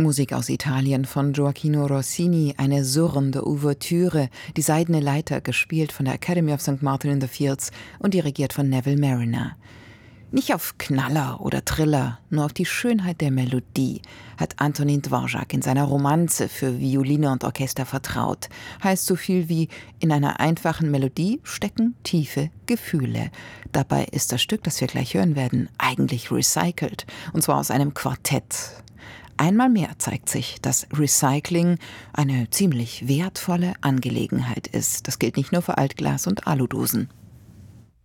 Musik aus Italien von Gioacchino Rossini, eine surrende Ouvertüre, die Seidene Leiter, gespielt von der Academy of St. Martin in the Fields und dirigiert von Neville Marriner. Nicht auf Knaller oder Thriller, nur auf die Schönheit der Melodie hat Antonín Dvořák in seiner Romanze für Violine und Orchester vertraut. Heißt so viel wie: In einer einfachen Melodie stecken tiefe Gefühle. Dabei ist das Stück, das wir gleich hören werden, eigentlich recycelt, und zwar aus einem Quartett. Einmal mehr zeigt sich, dass Recycling eine ziemlich wertvolle Angelegenheit ist. Das gilt nicht nur für Altglas und Aludosen.